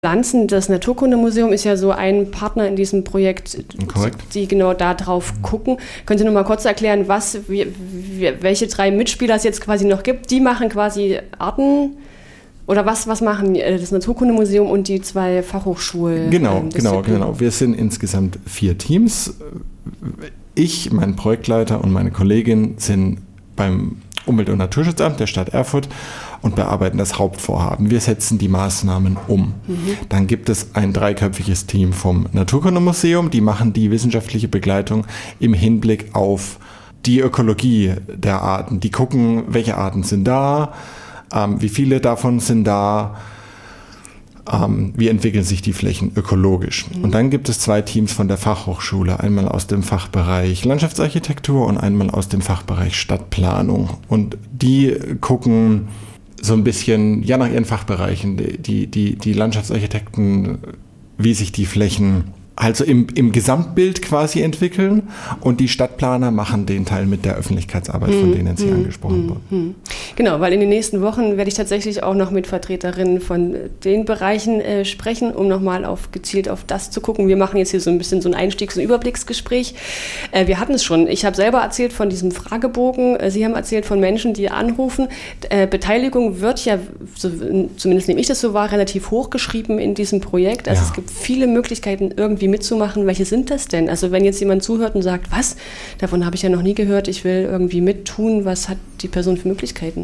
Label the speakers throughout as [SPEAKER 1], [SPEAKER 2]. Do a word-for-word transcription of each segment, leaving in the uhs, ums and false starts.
[SPEAKER 1] Pflanzen. Das Naturkundemuseum ist ja so ein Partner in diesem Projekt,
[SPEAKER 2] Korrekt.
[SPEAKER 1] Die genau da drauf gucken. Können Sie noch mal kurz erklären, was, wie, welche drei Mitspieler es jetzt quasi noch gibt? Die machen quasi Arten, oder was, was machen das Naturkundemuseum und die zwei Fachhochschulen?
[SPEAKER 2] Genau, genau, genau. Wir sind insgesamt vier Teams. Ich, mein Projektleiter und meine Kollegin sind beim Umwelt- und Naturschutzamt der Stadt Erfurt und bearbeiten das Hauptvorhaben. Wir setzen die Maßnahmen um. Mhm. Dann gibt es ein dreiköpfiges Team vom Naturkundemuseum, die machen die wissenschaftliche Begleitung im Hinblick auf die Ökologie der Arten. Die gucken, welche Arten sind da, ähm, wie viele davon sind da, ähm, wie entwickeln sich die Flächen ökologisch. Mhm. Und dann gibt es zwei Teams von der Fachhochschule, einmal aus dem Fachbereich Landschaftsarchitektur und einmal aus dem Fachbereich Stadtplanung. Und die gucken so ein bisschen, ja, nach ihren Fachbereichen, die, die, die Landschaftsarchitekten, wie sich die Flächen also im, im Gesamtbild quasi entwickeln, und die Stadtplaner machen den Teil mit der Öffentlichkeitsarbeit, von denen Sie angesprochen wurden.
[SPEAKER 1] Genau, weil in den nächsten Wochen werde ich tatsächlich auch noch mit Vertreterinnen von den Bereichen äh, sprechen, um nochmal auf, gezielt auf das zu gucken. Wir machen jetzt hier so ein bisschen so ein Einstiegs- und Überblicksgespräch. Äh, wir hatten es schon. Ich habe selber erzählt von diesem Fragebogen. Äh, Sie haben erzählt von Menschen, die anrufen. Äh, Beteiligung wird ja, so, zumindest nehme ich das so wahr, relativ hoch geschrieben in diesem Projekt. Also ja. Es gibt viele Möglichkeiten, irgendwie mitzumachen. Welche sind das denn? Also wenn jetzt jemand zuhört und sagt, was? Davon habe ich ja noch nie gehört, ich will irgendwie mittun. Was hat die Person für Möglichkeiten?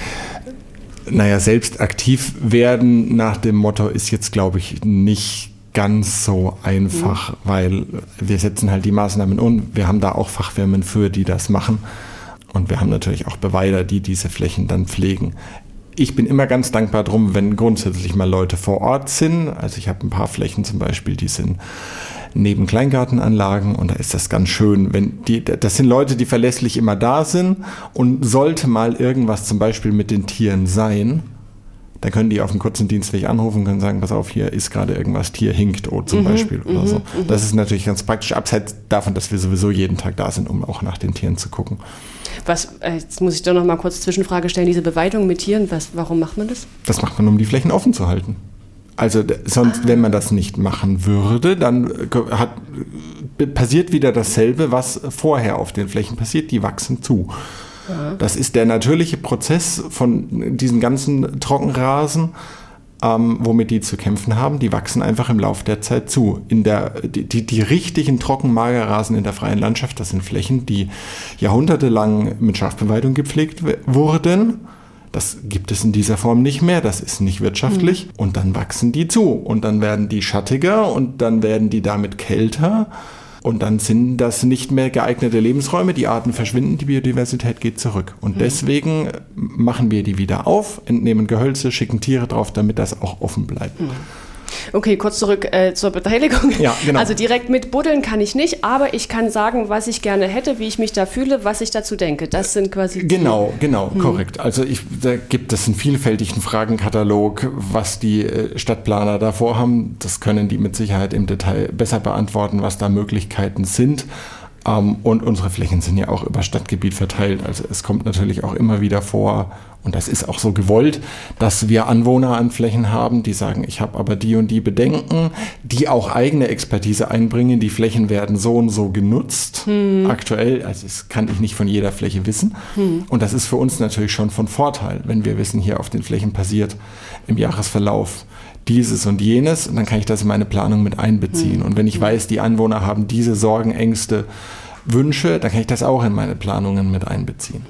[SPEAKER 2] Naja, selbst aktiv werden nach dem Motto ist jetzt, glaube ich, nicht ganz so einfach, mhm. weil wir setzen halt die Maßnahmen um. Wir haben da auch Fachfirmen für, die das machen. Und wir haben natürlich auch Beweider, die diese Flächen dann pflegen. Ich bin immer ganz dankbar drum, wenn grundsätzlich mal Leute vor Ort sind. Also ich habe ein paar Flächen zum Beispiel, die sind neben Kleingartenanlagen, und da ist das ganz schön, wenn die, das sind Leute, die verlässlich immer da sind, und sollte mal irgendwas zum Beispiel mit den Tieren sein, dann können die auf dem kurzen Dienstweg anrufen und können sagen, pass auf, hier ist gerade irgendwas, Tier hinkt oh, zum mhm, Beispiel oder so. Mhm. Das ist natürlich ganz praktisch, abseits davon, dass wir sowieso jeden Tag da sind, um auch nach den Tieren zu gucken.
[SPEAKER 1] Was, jetzt muss ich doch noch mal kurz Zwischenfrage stellen, diese Beweidung mit Tieren, was, warum macht man das?
[SPEAKER 2] Das macht man, um die Flächen offen zu halten. Also sonst, ah. wenn man das nicht machen würde, dann hat, passiert wieder dasselbe, was vorher auf den Flächen passiert, die wachsen zu. Ja. Das ist der natürliche Prozess von diesen ganzen Trockenrasen, ähm, womit die zu kämpfen haben. Die wachsen einfach im Laufe der Zeit zu. In der, die, die, die richtigen Trockenmagerrasen in der freien Landschaft, das sind Flächen, die jahrhundertelang mit Schafbeweidung gepflegt w- wurden. Das gibt es in dieser Form nicht mehr, das ist nicht wirtschaftlich. Mhm. Und dann wachsen die zu und dann werden die schattiger und dann werden die damit kälter. Und dann sind das nicht mehr geeignete Lebensräume, die Arten verschwinden, die Biodiversität geht zurück. Und mhm. deswegen machen wir die wieder auf, entnehmen Gehölze, schicken Tiere drauf, damit das auch offen bleibt.
[SPEAKER 1] Mhm. Okay, kurz zurück äh, zur Beteiligung.
[SPEAKER 2] Ja, genau.
[SPEAKER 1] Also direkt mit buddeln kann ich nicht, aber ich kann sagen, was ich gerne hätte, wie ich mich da fühle, was ich dazu denke. Das sind quasi...
[SPEAKER 2] Genau, genau, hm. korrekt. Also ich, da gibt es einen vielfältigen Fragenkatalog, was die Stadtplaner da vorhaben. Das können die mit Sicherheit im Detail besser beantworten, was da Möglichkeiten sind. Um, und unsere Flächen sind ja auch über Stadtgebiet verteilt. Also es kommt natürlich auch immer wieder vor, und das ist auch so gewollt, dass wir Anwohner an Flächen haben, die sagen, ich habe aber die und die Bedenken, die auch eigene Expertise einbringen. Die Flächen werden so und so genutzt. Hm. Aktuell, also das kann ich nicht von jeder Fläche wissen. Hm. Und das ist für uns natürlich schon von Vorteil, wenn wir wissen, hier auf den Flächen passiert im Jahresverlauf dieses und jenes, und dann kann ich das in meine Planung mit einbeziehen. Und wenn ich weiß, die Anwohner haben diese Sorgen, Ängste, Wünsche, dann kann ich das auch in meine Planungen mit einbeziehen.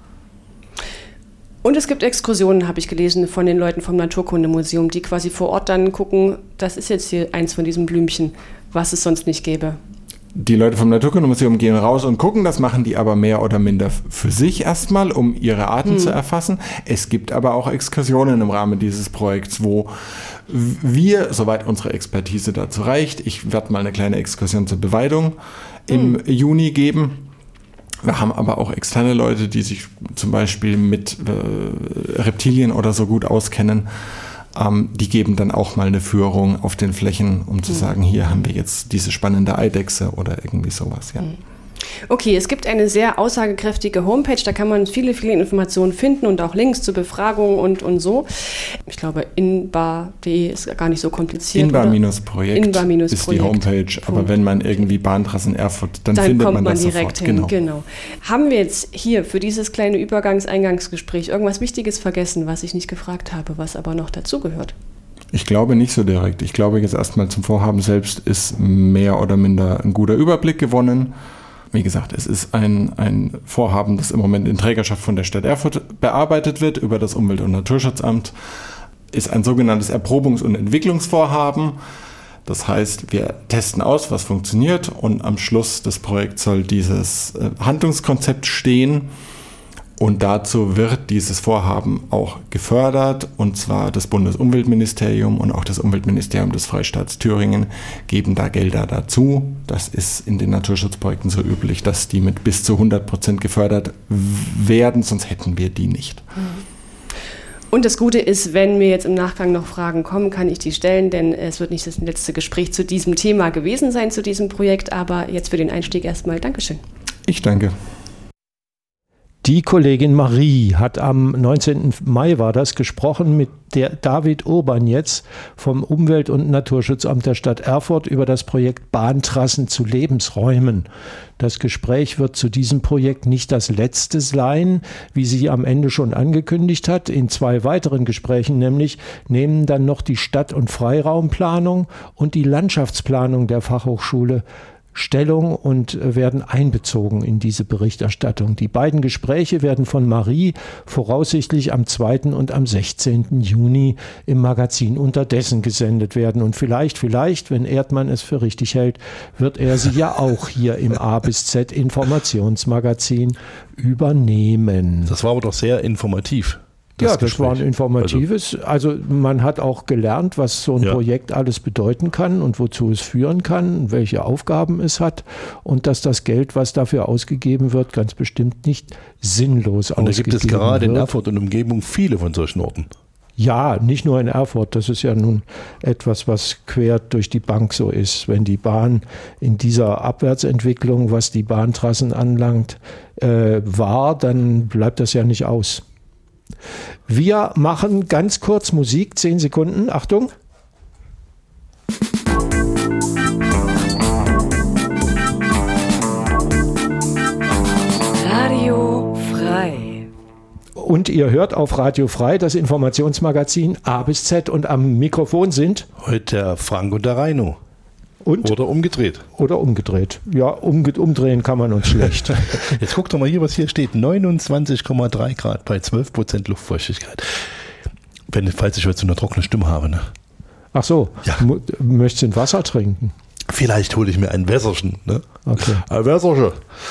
[SPEAKER 1] Und es gibt Exkursionen, habe ich gelesen, von den Leuten vom Naturkundemuseum, die quasi vor Ort dann gucken, das ist jetzt hier eins von diesen Blümchen, was es sonst nicht gäbe.
[SPEAKER 2] Die Leute vom Naturkundemuseum gehen raus und gucken, das machen die aber mehr oder minder für sich erstmal, um ihre Arten hm. zu erfassen. Es gibt aber auch Exkursionen im Rahmen dieses Projekts, wo wir, soweit unsere Expertise dazu reicht, ich werde mal eine kleine Exkursion zur Beweidung im hm. Juni geben. Wir haben aber auch externe Leute, die sich zum Beispiel mit äh, Reptilien oder so gut auskennen. Ähm, die geben dann auch mal eine Führung auf den Flächen, um zu sagen, hier haben wir jetzt diese spannende Eidechse oder irgendwie sowas. Ja.
[SPEAKER 1] Okay, es gibt eine sehr aussagekräftige Homepage, da kann man viele, viele Informationen finden und auch Links zu Befragungen und, und so. Ich glaube, inbar punkt de ist gar nicht so kompliziert.
[SPEAKER 2] Inbar-Projekt
[SPEAKER 1] Inbar
[SPEAKER 2] ist die Homepage, aber wenn man irgendwie Bahntrassen Erfurt, dann, dann findet man, man das
[SPEAKER 1] direkt
[SPEAKER 2] sofort.
[SPEAKER 1] Hin. Genau. genau. Haben wir jetzt hier für dieses kleine Übergangs-Eingangsgespräch irgendwas Wichtiges vergessen, was ich nicht gefragt habe, was aber noch dazugehört?
[SPEAKER 2] Ich glaube nicht so direkt. Ich glaube jetzt erstmal zum Vorhaben selbst ist mehr oder minder ein guter Überblick gewonnen. Wie gesagt, es ist ein, ein Vorhaben, das im Moment in Trägerschaft von der Stadt Erfurt bearbeitet wird über das Umwelt- und Naturschutzamt. Ist ein sogenanntes Erprobungs- und Entwicklungsvorhaben. Das heißt, wir testen aus, was funktioniert und am Schluss des Projekts soll dieses Handlungskonzept stehen. Und dazu wird dieses Vorhaben auch gefördert, und zwar das Bundesumweltministerium und auch das Umweltministerium des Freistaats Thüringen geben da Gelder dazu. Das ist in den Naturschutzprojekten so üblich, dass die mit bis zu hundert Prozent gefördert werden, sonst hätten wir die nicht.
[SPEAKER 1] Und das Gute ist, wenn mir jetzt im Nachgang noch Fragen kommen, kann ich die stellen, denn es wird nicht das letzte Gespräch zu diesem Thema gewesen sein, zu diesem Projekt, aber jetzt für den Einstieg erstmal Dankeschön.
[SPEAKER 2] Ich danke.
[SPEAKER 3] Die Kollegin Marie hat am neunzehnten Mai war das gesprochen mit der David Urban jetzt vom Umwelt- und Naturschutzamt der Stadt Erfurt über das Projekt Bahntrassen zu Lebensräumen. Das Gespräch wird zu diesem Projekt nicht das letzte sein, wie sie am Ende schon angekündigt hat. In zwei weiteren Gesprächen nämlich nehmen dann noch die Stadt- und Freiraumplanung und die Landschaftsplanung der Fachhochschule Stellung und werden einbezogen in diese Berichterstattung. Die beiden Gespräche werden von Marie voraussichtlich am zweiten und am sechzehnten Juni im Magazin Unterdessen gesendet werden. Und vielleicht, vielleicht, wenn Erdmann es für richtig hält, wird er sie ja auch hier im A bis Z Informationsmagazin übernehmen.
[SPEAKER 4] Das war aber doch sehr informativ. Das
[SPEAKER 3] ja, das
[SPEAKER 4] Gespräch.
[SPEAKER 3] war ein informatives, also, also man hat auch gelernt, was so ein ja. Projekt alles bedeuten kann und wozu es führen kann, welche Aufgaben es hat und dass das Geld, was dafür ausgegeben wird, ganz bestimmt nicht sinnlos ausgegeben wird. Und da gibt es
[SPEAKER 4] gerade
[SPEAKER 3] wird.
[SPEAKER 4] in Erfurt und Umgebung viele von solchen Orten.
[SPEAKER 3] Ja, nicht nur in Erfurt, das ist ja nun etwas, was quer durch die Bank so ist. Wenn die Bahn in dieser Abwärtsentwicklung, was die Bahntrassen anlangt, äh, war, dann bleibt das ja nicht aus. Wir machen ganz kurz Musik, zehn Sekunden, Achtung.
[SPEAKER 5] Radio frei.
[SPEAKER 3] Und ihr hört auf Radio frei das Informationsmagazin A bis Z und am Mikrofon sind
[SPEAKER 4] heute der Frank und der Reino.
[SPEAKER 3] Und?
[SPEAKER 4] Oder umgedreht.
[SPEAKER 3] Oder umgedreht. Ja, umge- umdrehen kann man uns schlecht.
[SPEAKER 4] Jetzt guck doch mal hier, was hier steht. neunundzwanzig Komma drei Grad bei zwölf Prozent Luftfeuchtigkeit. Wenn, falls ich heute so eine trockene Stimme habe. Ne?
[SPEAKER 3] Ach so,
[SPEAKER 4] ja.
[SPEAKER 3] M- möchtest du ein Wasser trinken?
[SPEAKER 4] Vielleicht hole ich mir ein Wässerchen. Ne?
[SPEAKER 3] Okay.
[SPEAKER 4] Ein Wässerchen.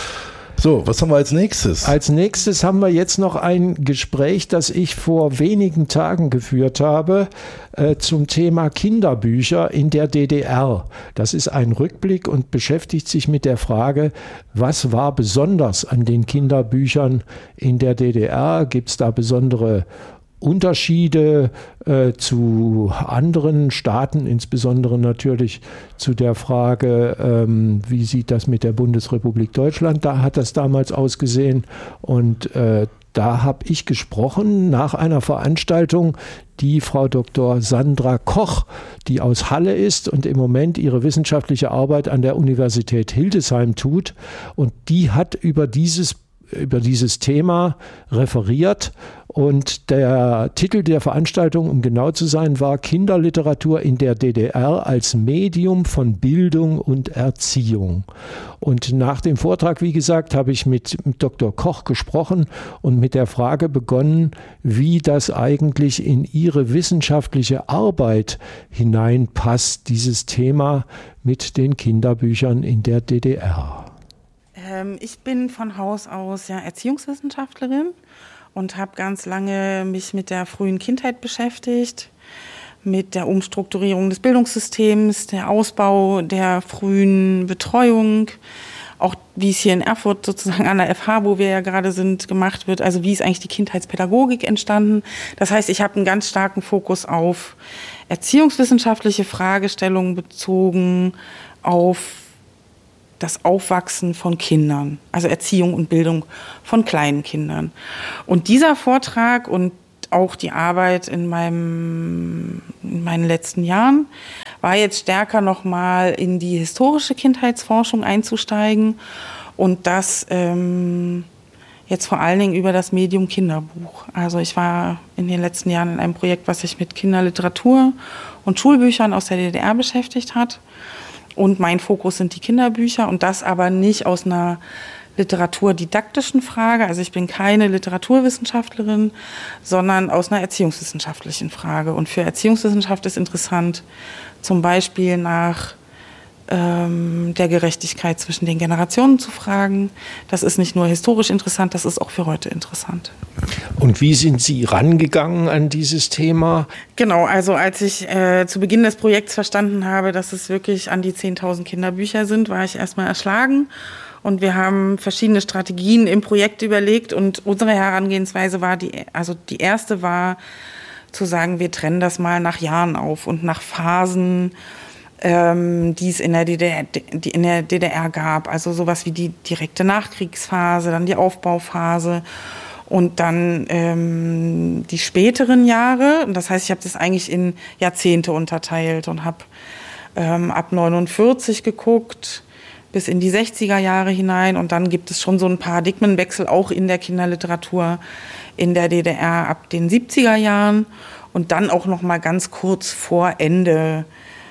[SPEAKER 4] So, was haben wir als nächstes?
[SPEAKER 3] Als nächstes haben wir jetzt noch ein Gespräch, das ich vor wenigen Tagen geführt habe, äh, zum Thema Kinderbücher in der D D R. Das ist ein Rückblick und beschäftigt sich mit der Frage, was war besonders an den Kinderbüchern in der D D R? Gibt es da besondere Unterschiede äh, zu anderen Staaten, insbesondere natürlich zu der Frage, ähm, wie sieht das mit der Bundesrepublik Deutschland, da hat das damals ausgesehen und äh, da habe ich gesprochen nach einer Veranstaltung, die Frau Doktor Sandra Koch, die aus Halle ist und im Moment ihre wissenschaftliche Arbeit an der Universität Hildesheim tut, und die hat über dieses über dieses Thema referiert, und der Titel der Veranstaltung, um genau zu sein, war Kinderliteratur in der D D R als Medium von Bildung und Erziehung. Und nach dem Vortrag, wie gesagt, habe ich mit Doktor Koch gesprochen und mit der Frage begonnen, wie das eigentlich in ihre wissenschaftliche Arbeit hineinpasst, dieses Thema mit den Kinderbüchern in der D D R.
[SPEAKER 6] Ich bin von Haus aus ja Erziehungswissenschaftlerin und habe ganz lange mich mit der frühen Kindheit beschäftigt, mit der Umstrukturierung des Bildungssystems, der Ausbau der frühen Betreuung, auch wie es hier in Erfurt sozusagen an der F H, wo wir ja gerade sind, gemacht wird, also wie ist eigentlich die Kindheitspädagogik entstanden. Das heißt, ich habe einen ganz starken Fokus auf erziehungswissenschaftliche Fragestellungen bezogen, auf das Aufwachsen von Kindern, also Erziehung und Bildung von kleinen Kindern. Und dieser Vortrag und auch die Arbeit in, meinem, in meinen letzten Jahren war jetzt stärker nochmal in die historische Kindheitsforschung einzusteigen und das ähm, jetzt vor allen Dingen über das Medium Kinderbuch. Also ich war in den letzten Jahren in einem Projekt, was sich mit Kinderliteratur und Schulbüchern aus der D D R beschäftigt hat. Und mein Fokus sind die Kinderbücher und das aber nicht aus einer literaturdidaktischen Frage, also ich bin keine Literaturwissenschaftlerin, sondern aus einer erziehungswissenschaftlichen Frage. Und für Erziehungswissenschaft ist interessant, zum Beispiel nach ähm, der Gerechtigkeit zwischen den Generationen zu fragen. Das ist nicht nur historisch interessant, das ist auch für heute interessant.
[SPEAKER 3] Und wie sind Sie rangegangen an dieses Thema?
[SPEAKER 6] Genau, also als ich äh, zu Beginn des Projekts verstanden habe, dass es wirklich an die zehntausend Kinderbücher sind, war ich erstmal erschlagen. Und wir haben verschiedene Strategien im Projekt überlegt und unsere Herangehensweise war, die, also die erste war zu sagen, wir trennen das mal nach Jahren auf und nach Phasen, ähm, die es in der D D R, die in der D D R gab. Also sowas wie die direkte Nachkriegsphase, dann die Aufbauphase und dann ähm, die späteren Jahre. Das heißt, ich habe das eigentlich in Jahrzehnte unterteilt und habe ähm, ab neunundvierzig geguckt, bis in die sechziger Jahre hinein und dann gibt es schon so einen Paradigmenwechsel auch in der Kinderliteratur in der D D R ab den siebziger Jahren und dann auch noch mal ganz kurz vor Ende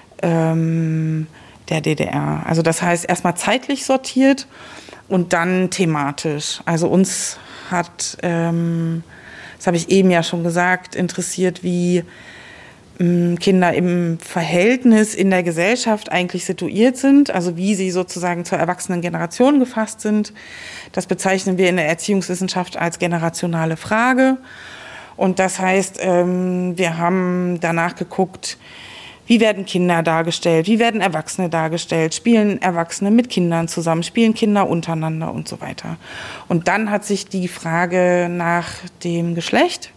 [SPEAKER 6] ähm, der D D R. Also das heißt erstmal zeitlich sortiert und dann thematisch. Also uns hat, ähm, das habe ich eben ja schon gesagt, interessiert, wie Kinder im Verhältnis in der Gesellschaft eigentlich situiert sind, also wie sie sozusagen zur erwachsenen Generation gefasst sind. Das bezeichnen wir in der Erziehungswissenschaft als generationale Frage. Und das heißt, wir haben danach geguckt, wie werden Kinder dargestellt, wie werden Erwachsene dargestellt, spielen Erwachsene mit Kindern zusammen, spielen Kinder untereinander und so weiter. Und dann hat sich die Frage nach dem Geschlecht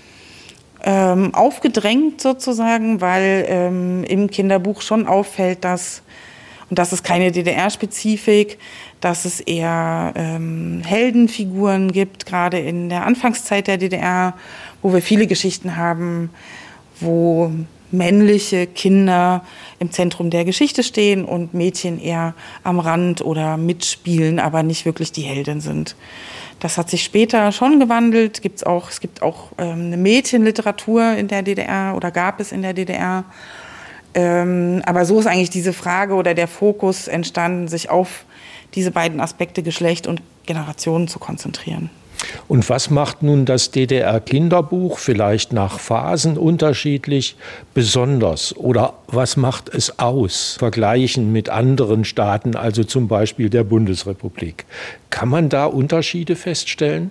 [SPEAKER 6] Ähm, aufgedrängt sozusagen, weil ähm, im Kinderbuch schon auffällt, dass, und das ist keine D D R-Spezifik, dass es eher ähm, Heldenfiguren gibt, gerade in der Anfangszeit der D D R, wo wir viele Geschichten haben, wo männliche Kinder im Zentrum der Geschichte stehen und Mädchen eher am Rand oder mitspielen, aber nicht wirklich die Heldin sind. Das hat sich später schon gewandelt. Gibt's auch, es gibt auch ähm, eine Mädchenliteratur in der D D R oder gab es in der D D R. Ähm, aber so ist eigentlich diese Frage oder der Fokus entstanden, sich auf diese beiden Aspekte Geschlecht und Generationen zu konzentrieren.
[SPEAKER 3] Und was macht nun das D D R-Kinderbuch vielleicht nach Phasen unterschiedlich besonders? Oder was macht es aus, vergleichen mit anderen Staaten, also zum Beispiel der Bundesrepublik? Kann man da Unterschiede feststellen?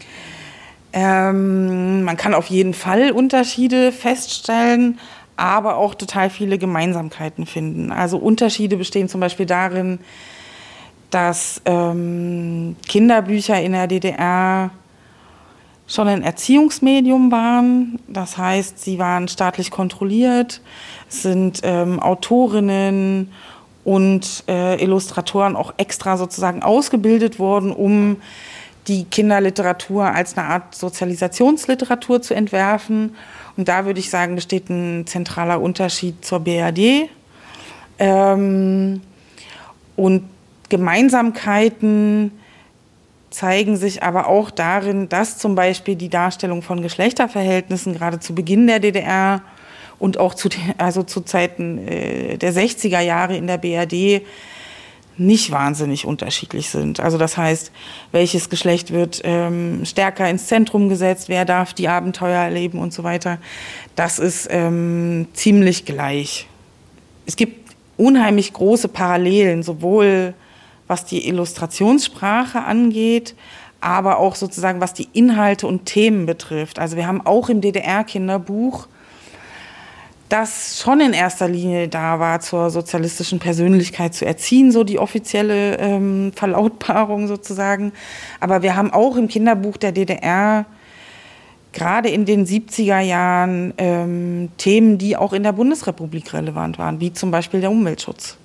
[SPEAKER 6] Ähm, man kann auf jeden Fall Unterschiede feststellen, aber auch total viele Gemeinsamkeiten finden. Also Unterschiede bestehen zum Beispiel darin, dass ähm, Kinderbücher in der D D R schon ein Erziehungsmedium waren. Das heißt, sie waren staatlich kontrolliert, es sind ähm, Autorinnen und äh, Illustratoren auch extra sozusagen ausgebildet worden, um die Kinderliteratur als eine Art Sozialisationsliteratur zu entwerfen. Und da würde ich sagen, besteht ein zentraler Unterschied zur B R D. Ähm, und Gemeinsamkeiten zeigen sich aber auch darin, dass zum Beispiel die Darstellung von Geschlechterverhältnissen gerade zu Beginn der D D R und auch zu, also zu Zeiten äh, der sechziger Jahre in der B R D nicht wahnsinnig unterschiedlich sind. Also das heißt, welches Geschlecht wird ähm, stärker ins Zentrum gesetzt, wer darf die Abenteuer erleben und so weiter. Das ist ähm, ziemlich gleich. Es gibt unheimlich große Parallelen, sowohl was die Illustrationssprache angeht, aber auch sozusagen was die Inhalte und Themen betrifft. Also wir haben auch im D D R-Kinderbuch, das schon in erster Linie da war, zur sozialistischen Persönlichkeit zu erziehen, so die offizielle ähm, Verlautbarung sozusagen. Aber wir haben auch im Kinderbuch der D D R gerade in den siebziger Jahren ähm, Themen, die auch in der Bundesrepublik relevant waren, wie zum Beispiel der Umweltschutz.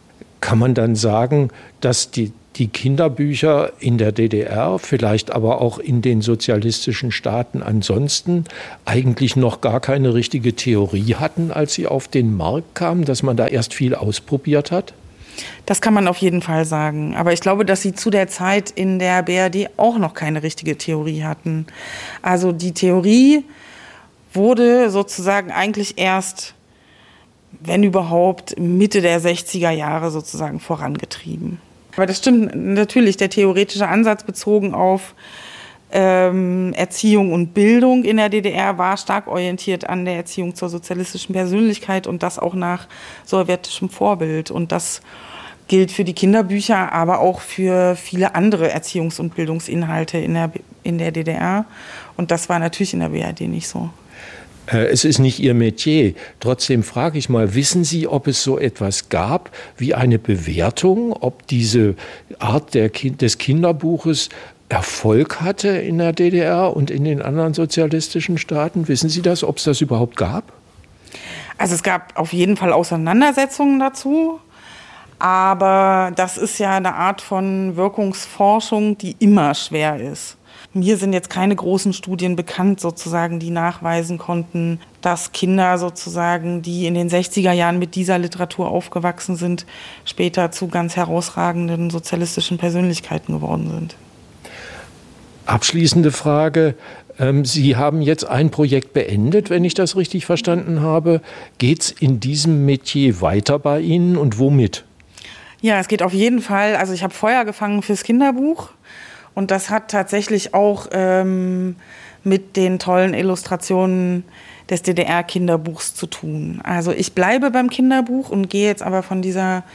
[SPEAKER 3] kann man dann sagen, dass die, die Kinderbücher in der D D R, vielleicht aber auch in den sozialistischen Staaten ansonsten, eigentlich noch gar keine richtige Theorie hatten, als sie auf den Markt kamen, dass man da erst viel ausprobiert hat?
[SPEAKER 6] Das kann man auf jeden Fall sagen. Aber ich glaube, dass sie zu der Zeit in der B R D auch noch keine richtige Theorie hatten. Also die Theorie wurde sozusagen eigentlich erst, wenn überhaupt, Mitte der sechziger Jahre sozusagen vorangetrieben. Aber das stimmt natürlich, der theoretische Ansatz bezogen auf ähm, Erziehung und Bildung in der D D R war stark orientiert an der Erziehung zur sozialistischen Persönlichkeit und das auch nach sowjetischem Vorbild. Und das gilt für die Kinderbücher, aber auch für viele andere Erziehungs- und Bildungsinhalte in der, in der D D R. Und das war natürlich in der B R D nicht so.
[SPEAKER 3] Es ist nicht Ihr Metier. Trotzdem frage ich mal, wissen Sie, ob es so etwas gab wie eine Bewertung, ob diese Art der kind- des Kinderbuches Erfolg hatte in der D D R und in den anderen sozialistischen Staaten? Wissen Sie das, ob es das überhaupt gab?
[SPEAKER 6] Also es gab auf jeden Fall Auseinandersetzungen dazu. Aber das ist ja eine Art von Wirkungsforschung, die immer schwer ist. Mir sind jetzt keine großen Studien bekannt, sozusagen, die nachweisen konnten, dass Kinder sozusagen, die in den sechziger Jahren mit dieser Literatur aufgewachsen sind, später zu ganz herausragenden sozialistischen Persönlichkeiten geworden sind.
[SPEAKER 3] Abschließende Frage. Sie haben jetzt ein Projekt beendet, wenn ich das richtig verstanden habe. Geht es in diesem Metier weiter bei Ihnen und womit?
[SPEAKER 6] Ja, es geht auf jeden Fall. Also ich habe Feuer gefangen fürs Kinderbuch. Und das hat tatsächlich auch ähm, mit den tollen Illustrationen des D D R-Kinderbuchs zu tun. Also ich bleibe beim Kinderbuch und gehe jetzt aber von dieser,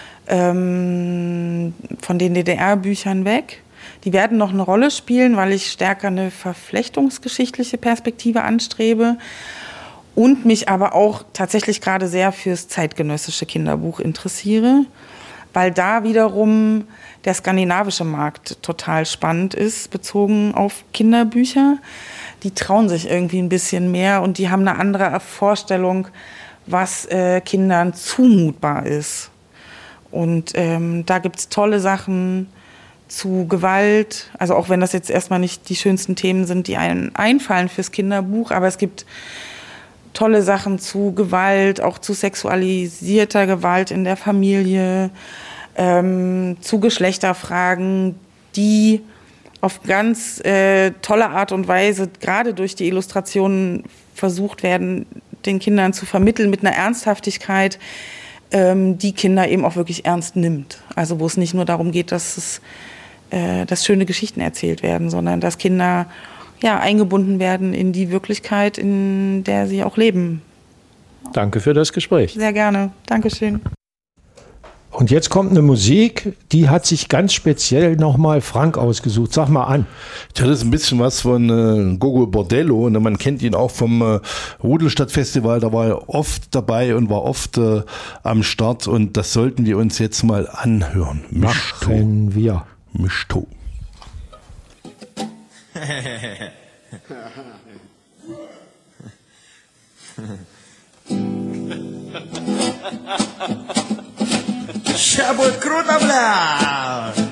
[SPEAKER 6] ähm, von den D D R-Büchern weg. Die werden noch eine Rolle spielen, weil ich stärker eine verflechtungsgeschichtliche Perspektive anstrebe und mich aber auch tatsächlich gerade sehr fürs zeitgenössische Kinderbuch interessiere, weil da wiederum der skandinavische Markt total spannend ist, bezogen auf Kinderbücher. Die trauen sich irgendwie ein bisschen mehr und die haben eine andere Vorstellung, was äh, Kindern zumutbar ist. Und ähm, da gibt es tolle Sachen zu Gewalt, also auch wenn das jetzt erstmal nicht die schönsten Themen sind, die einem einfallen fürs Kinderbuch, aber es gibt tolle Sachen zu Gewalt, auch zu sexualisierter Gewalt in der Familie, Ähm, zu Geschlechterfragen, die auf ganz äh, tolle Art und Weise, gerade durch die Illustrationen, versucht werden, den Kindern zu vermitteln mit einer Ernsthaftigkeit, ähm, die Kinder eben auch wirklich ernst nimmt. Also wo es nicht nur darum geht, dass, es, äh, dass schöne Geschichten erzählt werden, sondern dass Kinder ja, eingebunden werden in die Wirklichkeit, in der sie auch leben.
[SPEAKER 3] Danke für das Gespräch.
[SPEAKER 6] Sehr gerne. Dankeschön.
[SPEAKER 3] Und jetzt kommt eine Musik, die hat sich ganz speziell nochmal Frank ausgesucht. Sag mal an.
[SPEAKER 4] Tja, das ist ein bisschen was von äh, Gogo Bordello. Und man kennt ihn auch vom äh, Rudelstadt-Festival. Da war er oft dabei und war oft äh, am Start. Und das sollten wir uns jetzt mal anhören. Mischto.
[SPEAKER 3] Machen wir.
[SPEAKER 4] Mischto.
[SPEAKER 7] Ща будет круто, бля!